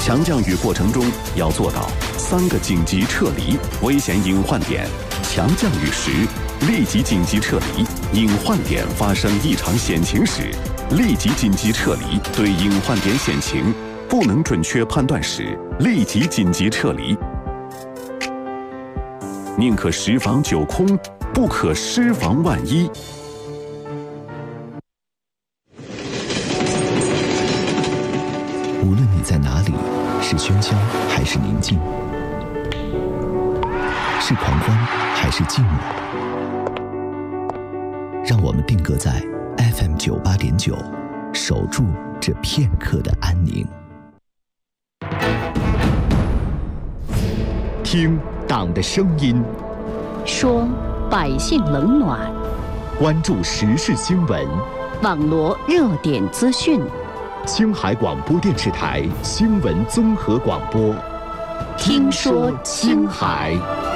强降雨过程中要做到3个紧急撤离危险隐患点，强降雨时立即紧急撤离，隐患点发生异常险情时立即紧急撤离，对隐患点险情不能准确判断时立即紧急撤离。宁可10防9空，不可失防万一。 无论你在哪里，是喧嚣还是宁静，是狂欢还是寂寞，让我们定格在 FM 98.9，守住这片刻的安宁。 听党的声音， 说百姓冷暖， 关注时事新闻， 网罗热点资讯。 青海广播电视台新闻综合广播， 听说青海。